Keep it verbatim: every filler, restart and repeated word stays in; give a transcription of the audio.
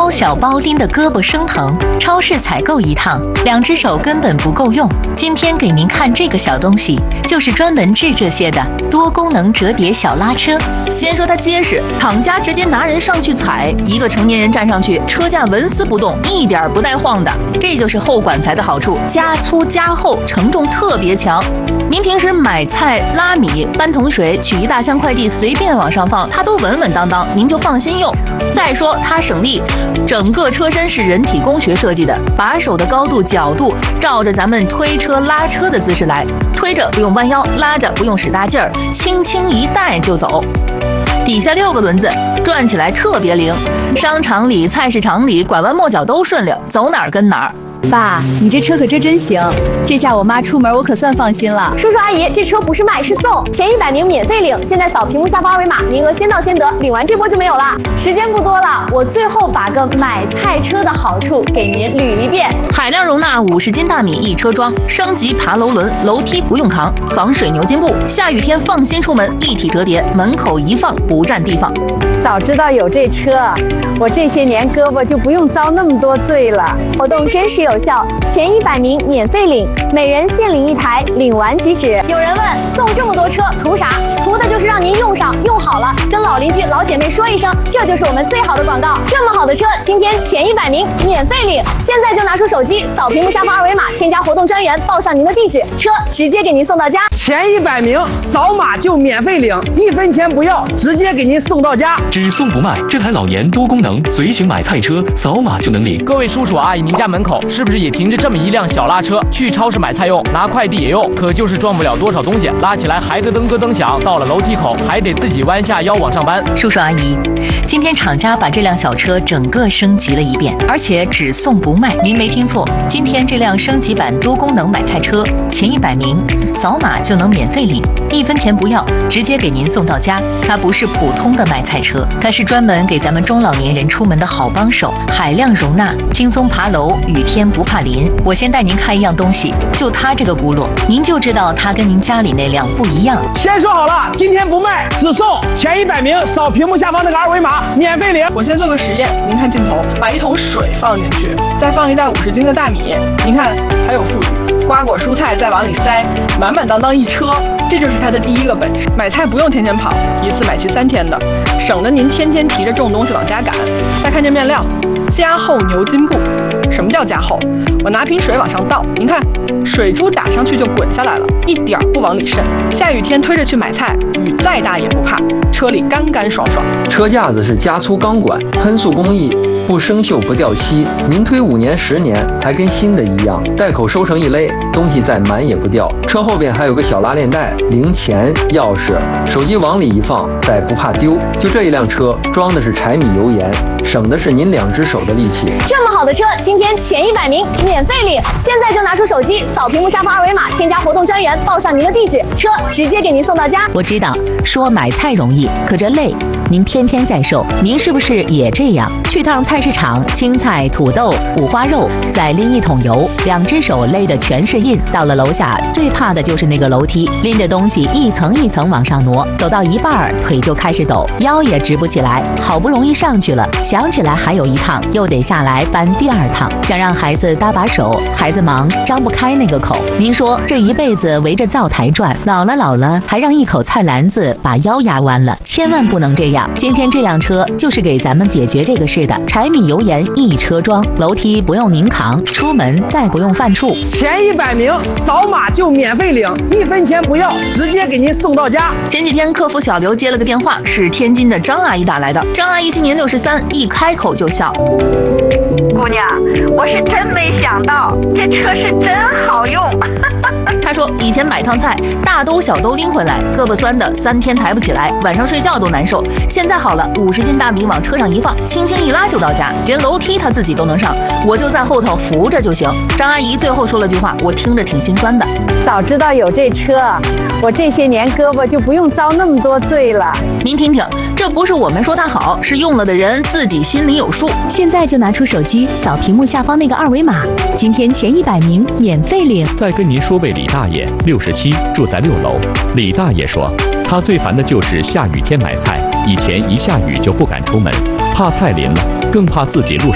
包小包拎得胳膊生疼，超市采购一趟，两只手根本不够用。今天给您看这个小东西，就是专门治这些的多功能折叠小拉车。 先说它结实，厂家直接拿人上去踩，一个成年人站上去，车架纹丝不动，一点不带晃的。这就是后管材的好处，加粗加厚，承重特别强。您平时买菜、拉米、搬桶水、取一大箱快递，随便往上放，它都稳稳当当，您就放心用。再说它省力，整个车身是人体工学设计的，把手的高度、角度照着咱们推车、拉车的姿势来，推着不用弯腰，拉着不用使大劲儿，轻轻一带就走。底下六个轮子，转起来特别灵，商场里、菜市场里拐弯抹角都顺溜，走哪儿跟哪儿。 爸，你这车可真真行，这下我妈出门我可算放心了。 叔叔阿姨，这车不是卖是送，前一百名免费领，现在扫屏幕下方二维码，名额先到先得，领完这波就没有了。时间不多了，我最后把个买菜车的好处给您捋一遍： 海量容纳五十斤大米一车装，升级爬楼轮，楼梯不用扛，防水牛津布，下雨天放心出门，一体折叠，门口一放不占地方。 早知道有这车，我这些年胳膊就不用遭那么多罪了。 活动真实有效，前一百名免费领，每人限领一台，领完即止。有人问，送这么多车图啥？图的就是让您用上用好了，跟老邻居老姐妹说一声，这就是我们最好的广告。这么好的车，今天前一百名免费领，现在就拿出手机扫屏幕下方二维码，添加活动专员，报上您的地址，车直接给您送到家。 前一百名扫码就免费领，一分钱不要，直接给您送到家。 只送不卖，这台老年多功能随行买菜车，扫码就能领。 各位叔叔阿姨，您家门口是不是也停着这么一辆小拉车？去超市买菜用，拿快递也用，可就是装不了多少东西，拉起来还咯噔咯噔响，到了楼梯口还得自己弯下腰往上搬。 叔叔阿姨，今天厂家把这辆小车整个升级了一遍，而且只送不卖。您没听错，今天这辆升级版多功能买菜车，前一百名扫码就能免费领，一分钱不要，直接给您送到家。它不是普通的买菜车，它是专门给咱们中老年人出门的好帮手，海量容纳，轻松爬楼，雨天不怕淋。我先带您看一样东西，就它这个轱辘，您就知道它跟您家里那辆不一样。 先说好了，今天不卖，只送前一百名，扫屏幕下方那个二维码，免费领。 我先做个实验，您看镜头，把一桶水放进去，再放一袋五十斤的大米，您看还有富裕，瓜果蔬菜再往里塞，满满当当一车。这就是它的第一个本事，买菜不用天天跑，一次买齐三天的，省得您天天提着重东西往家赶。再看这面料，加厚牛津布。什么叫加厚？我拿瓶水往上倒，您看，水珠打上去就滚下来了，一点不往里渗。下雨天推着去买菜，雨再大也不怕，车里干干爽爽。 车架子是加粗钢管，喷塑工艺，不生锈不掉漆，您推五年十年还跟新的一样，带口收成一勒，东西再满也不掉。车后边还有个小拉链带，零钱、钥匙、手机往里一放，再不怕丢。就这一辆车装的是柴米油盐，省的是您两只手的力气。 这么好的车，今天前一百名免费领，现在就拿出手机扫屏幕下方二维码，添加活动专员，报上您的地址，车直接给您送到家。 我知道说买菜容易，可这累，您天天在受，您是不是也这样？去趟菜市场，青菜、土豆、五花肉，再拎一桶油，两只手勒的全是印。到了楼下，最怕的就是那个楼梯，拎着东西一层一层往上挪，走到一半腿就开始抖，腰也直不起来。好不容易上去了，想起来还有一趟，又得下来搬第二趟。想让孩子搭把手，孩子忙张不开那个口。您说这一辈子围着灶台转，老了老了还让一口菜篮子把腰压弯了，千万不能这样。今天这辆车就是给咱们解决这个事的，柴米油盐一车装，楼梯不用您扛，出门再不用犯怵。 前一百名扫码就免费领，一分钱不要，直接给您送到家。 前几天客服小刘接了个电话，是天津的张阿姨打来的。张阿姨今年六十三，一开口就笑。 姑娘，我是真没想到，这车是真好用。 她说以前买趟菜，大兜小兜拎回来，胳膊酸的三天抬不起来，晚上睡觉都难受。现在好了，五十斤大米往车上一放，轻轻一拉就到家，连楼梯她自己都能上，我就在后头扶着就行。张阿姨最后说了句话，我听着挺心酸的。 早知道有这车，我这些年胳膊就不用遭那么多罪了。 您听听，这不是我们说它好，是用了的人自己心里有数。 现在就拿出手机扫屏幕下方那个二维码，今天前一百名免费领。 再跟您说位李大爷，六十七，住在六楼。李大爷说，他最烦的就是下雨天买菜，以前一下雨就不敢出门，怕菜淋了，更怕自己路上